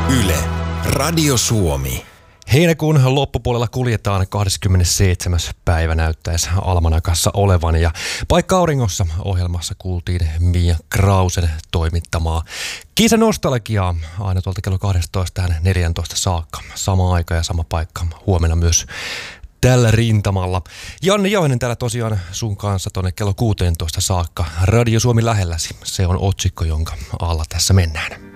Yle, Radio Suomi. Heinäkuun loppupuolella kuljetaan 27. päivä näyttäisi almanakassa olevan ja Paikka auringossa ohjelmassa kuultiin Mia Krausen toimittamaa Kisa nostalgiaa aina tuolta kello 12 tähän 14 saakka. Sama aika ja sama paikka huomenna myös tällä rintamalla. Janne Jauhinen täällä tosiaan sun kanssa tonne kello 16 saakka. Radio Suomi lähelläsi, se on otsikko, jonka alla tässä mennään.